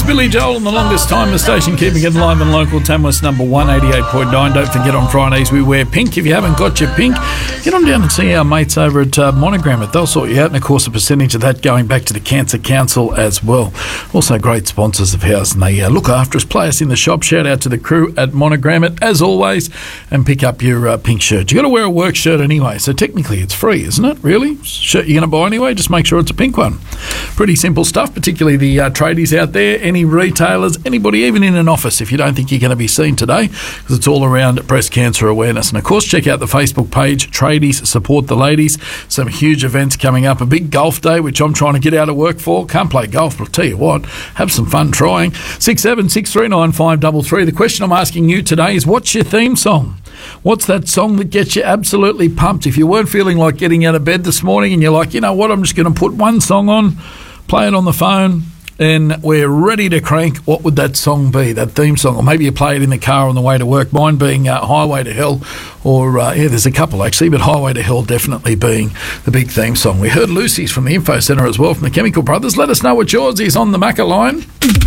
Billy Joel and the longest time, the station keeping it live and local. Tamworth's number 188.9. Don't forget on Fridays we wear pink. If you haven't got your pink, get on down and see our mates over at Monogram It. They'll sort you out, and of course a percentage of that going back to the Cancer Council as well. Also great sponsors of ours, and they look after us, play us in the shop. Shout out to the crew at Monogram It as always, and pick up your pink shirt. You got to wear a work shirt anyway, so technically it's free, isn't it? Really? Shirt you're going to buy anyway, just make sure it's a pink one. Pretty simple stuff, particularly the tradies out there, any retailers, anybody, even in an office, if you don't think you're going to be seen today, because it's all around breast cancer awareness. And of course, check out the Facebook page, Tradies Support the Ladies. Some huge events coming up. A big golf day, which I'm trying to get out of work for. Can't play golf, but I'll tell you what, have some fun trying. 67639533. The question I'm asking you today is, what's your theme song? What's that song that gets you absolutely pumped? If you weren't feeling like getting out of bed this morning and you're like, you know what, I'm just going to put one song on, play it on the phone, and we're ready to crank, what would that song be, that theme song? Or maybe you play it in the car on the way to work. Mine being Highway to Hell, or there's a couple actually, but Highway to Hell definitely being the big theme song. We heard Lucy's from the Info Centre as well, from the Chemical Brothers. Let us know what yours is on the Macca line.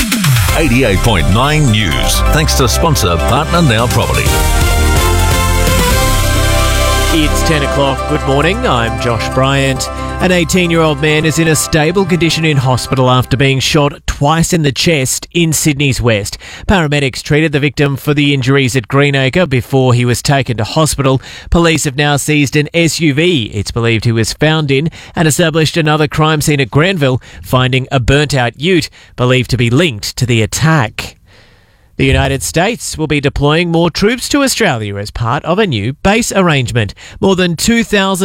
88.9 News, thanks to sponsor Partner Now Property. It's 10 o'clock. Good morning. I'm Josh Bryant. An 18-year-old man is in a stable condition in hospital after being shot twice in the chest in Sydney's West. Paramedics treated the victim for the injuries at Greenacre before he was taken to hospital. Police have now seized an SUV it's believed he was found in and established another crime scene at Granville, finding a burnt-out ute believed to be linked to the attack. The United States will be deploying more troops to Australia as part of a new base arrangement. More than 2,000